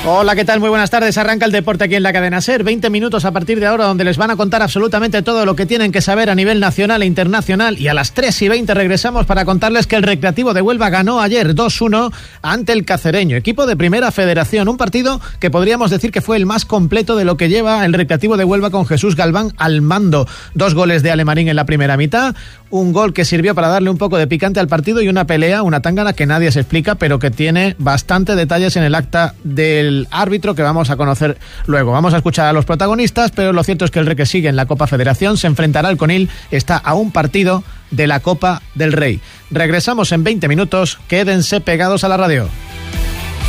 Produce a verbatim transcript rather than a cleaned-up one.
Hola, ¿qué tal? Muy buenas tardes. Arranca el deporte aquí en la cadena SER. veinte minutos a partir de ahora donde les van a contar absolutamente todo lo que tienen que saber a nivel nacional e internacional. Y a las tres y veinte regresamos para contarles que el Recreativo de Huelva ganó ayer dos uno ante el Cacereño, equipo de Primera Federación. Un partido que podríamos decir que fue el más completo de lo que lleva el Recreativo de Huelva con Jesús Galván al mando. Dos goles de Alemarín en la primera mitad, un gol que sirvió para darle un poco de picante al partido y una pelea, una tángana que nadie se explica, pero que tiene bastante detalles en el acta del árbitro que vamos a conocer luego. Vamos a escuchar a los protagonistas, pero lo cierto es que el Reque sigue en la Copa Federación, se enfrentará al Conil, está a un partido de la Copa del Rey. Regresamos en veinte minutos, quédense pegados a la radio.